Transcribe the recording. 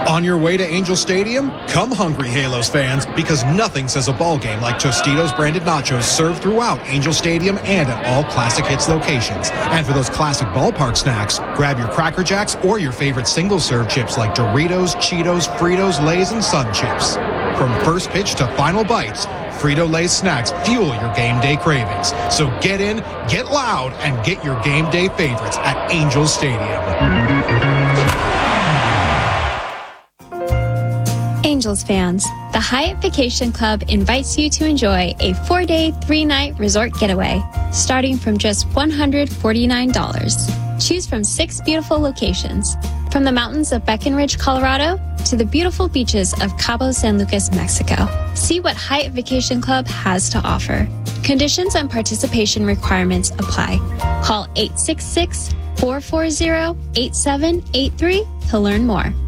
On your way to Angel Stadium? Come hungry, Halos fans, because nothing says a ball game like Tostitos branded nachos served throughout Angel Stadium and at all Classic Hits locations. And for those classic ballpark snacks, grab your Cracker Jacks or your favorite single-serve chips like Doritos, Cheetos, Fritos, Lay's, and Sun Chips. From first pitch to final bites, Frito-Lay's snacks fuel your game day cravings. So get in, get loud, and get your game day favorites at Angel Stadium. Angels fans, the Hyatt Vacation Club invites you to enjoy a 4-day, 3-night resort getaway starting from just $149. Choose from 6 beautiful locations, from the mountains of Breckenridge, Colorado, to the beautiful beaches of Cabo San Lucas, Mexico. See what Hyatt Vacation Club has to offer. Conditions and participation requirements apply. Call 866-440-8783 to learn more.